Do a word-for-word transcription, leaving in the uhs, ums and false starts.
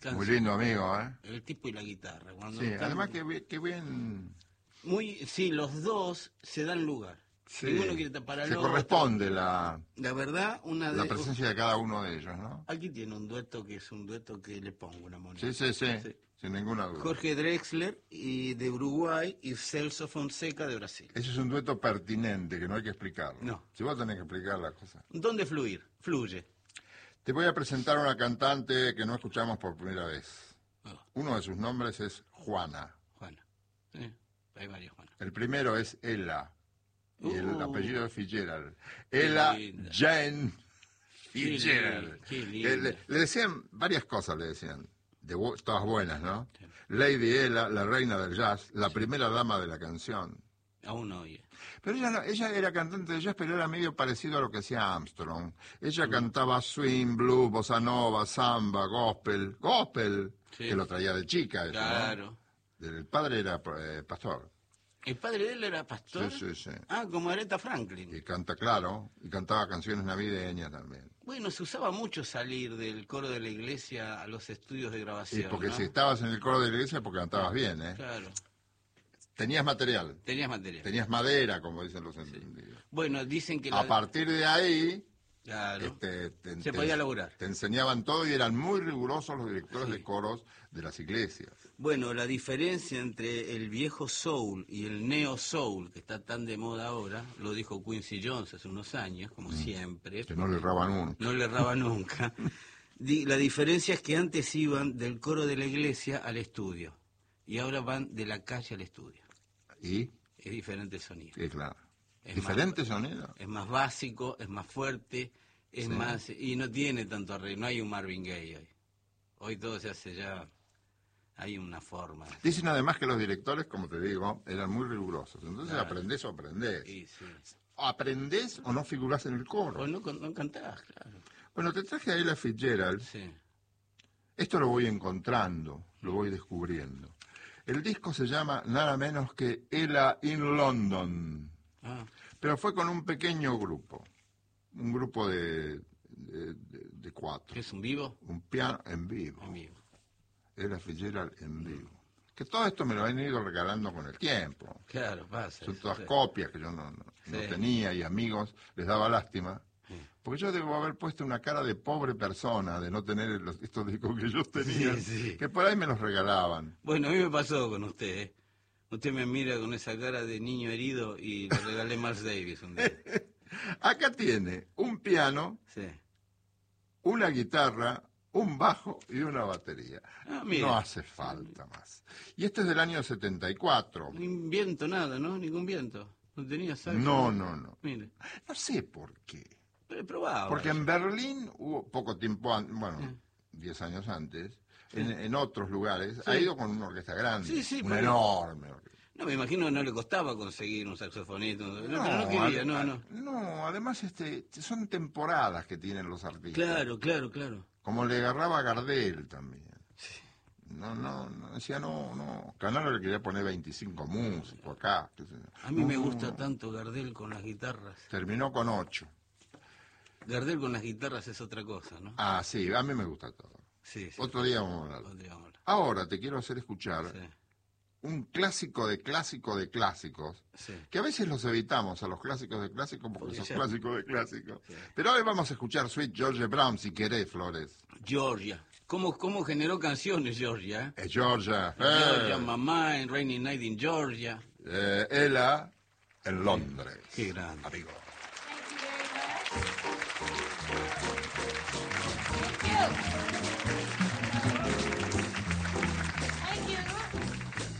canción. Muy lindo amigo, ¿eh? El tipo y la guitarra. Cuando Sí, están... además que, que bien... Muy, sí, los dos se dan lugar. Sí, Ninguno quiere tapar al se otro. corresponde la, La verdad, una la de... presencia de cada uno de ellos, ¿no? Aquí tiene un dueto que es un dueto que le pongo una moneda. Sí, sí, sí, Sí. sin ninguna duda. Jorge Drexler y de Uruguay y Celso Fonseca de Brasil. Ese es un dueto pertinente que no hay que explicarlo. No. Si vos tenés que explicar las cosas. ¿Dónde fluir? Fluye. Te voy a presentar a una cantante que no escuchamos por primera vez. Oh, Uno de sus nombres es Juana. Juana. Sí, hay varias Juanas. El primero es Ella. Y el Uh. apellido es Fitzgerald. Ella linda. Jane Qué Fitzgerald. li- qué Eh, linda. Le, le decían varias cosas, le decían. De bu- todas buenas, ¿no? Sí. Lady Ella, la reina del jazz, la primera dama de la canción. Aún no oye. Pero ella, no- ella era cantante de jazz, pero era medio parecido a lo que hacía Armstrong. Ella Mm. cantaba swing, blues, bossa nova, samba, gospel. Gospel, Sí. que lo traía de chica. Eso, ¿no? Claro. El padre era eh, pastor. ¿El padre de él era pastor? Sí, sí, sí. Ah, como Aretha Franklin. Y canta claro, y cantaba canciones navideñas también. Bueno, se usaba mucho salir del coro de la iglesia a los estudios de Y grabación, porque ¿no? si estabas en el coro de la iglesia, porque cantabas bien, ¿eh? Claro. Tenías material, Tenías material. tenías madera, como dicen los entendidos. Bueno, dicen que la... A partir de ahí, Claro. este, te, Se te- podía laburar. te enseñaban todo y eran muy rigurosos los directores Sí. de coros de las iglesias. Bueno, la diferencia entre el viejo soul y el neo soul, que está tan de moda ahora, lo dijo Quincy Jones hace unos años, como siempre. Que no le erraban uno. No le erraba nunca. Di- La diferencia es que antes iban del coro de la iglesia al estudio y ahora van de la calle al estudio. Y, Es diferente el sonido. sí, claro. Es Diferente sonido. Es más básico, es más fuerte, es Sí. más... Y no tiene tanto arreglo, no hay un Marvin Gaye hoy. Hoy todo se hace ya... Hay una forma. Dicen además que los directores, como te digo, eran muy rigurosos. Entonces Claro. aprendés o aprendés. Y sí. Aprendés o no figurás en el coro. O no, con- no cantás, claro. Bueno, te traje a Ella Fitzgerald. Sí. Esto lo voy encontrando, lo voy descubriendo. El disco se llama nada menos que Ella in London, Ah, pero fue con un pequeño grupo, un grupo de, de, de- de cuatro, ¿qué es un vivo? un piano en vivo, Un vivo. Ella Fitzgerald en vivo. Que todo esto me lo han ido regalando con el tiempo. Claro, pasa. Son eso, todas sí. copias que yo no, no- no Sí. tenía y amigos les daba lástima. Sí. Porque yo debo haber puesto una cara de pobre persona de no tener los- estos discos que yo tenía, Sí, sí. que por ahí me los regalaban. Bueno, a mí me pasó con usted, ¿eh? Usted me mira con esa cara de niño herido y le regalé Miles Davis un día. Acá tiene un piano, Sí. una guitarra, un bajo y una batería. Ah, mire. No hace falta más. Y este es del año setenta y cuatro. Ni viento, nada, ¿no? Ningún viento. No tenía saxo. No, no, no. Mire, No sé por qué. pero he probado. Porque en Berlín hubo poco tiempo, an- bueno, diez años antes, en, en otros lugares, ha ido con una orquesta grande, Sí, sí, una pero- enorme orquesta. No, me imagino que no le costaba conseguir un saxofonista. No, pero no quería, ade- no, no. No, además este, son temporadas que tienen los artistas. Claro, claro, claro. Como le agarraba a Gardel también. No, no, no, decía no, no. Canaro le quería poner veinticinco músicos acá. qué sé yo. A mí me No, gusta no. tanto Gardel con las guitarras. Terminó con ocho. Gardel con las guitarras es otra cosa, ¿no? Ah, sí, a mí me gusta todo. Sí, sí. Otro día vamos a hablar. Otro día vamos a hablar. Ahora te quiero hacer escuchar Sí, un clásico de clásico de clásicos, sí. que a veces los evitamos a los clásicos de clásicos porque Porque son ya- clásicos de clásicos. Sí. Pero hoy vamos a escuchar Sweet George Brown, si querés, Flores. Georgia. ¿Cómo, cómo generó canciones Georgia? eh? Es Georgia. Georgia, Eh, Mamá, en Rainy Night in Georgia. eh, Ella en Londres. Qué grande. Amigo. Thank you very much.